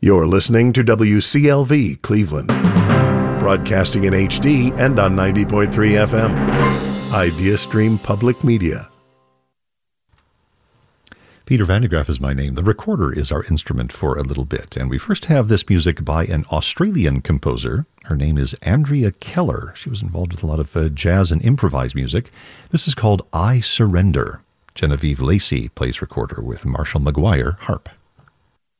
You're listening to WCLV Cleveland, broadcasting in HD and on 90.3 FM. IdeaStream Public Media. Peter Van de Graaff is my name. The recorder is our instrument for a little bit. And we first have this music by an Australian composer. Her name is Andrea Keller. She was involved with a lot of jazz and improvised music. This is called I Surrender. Genevieve Lacey plays recorder with Marshall McGuire harp.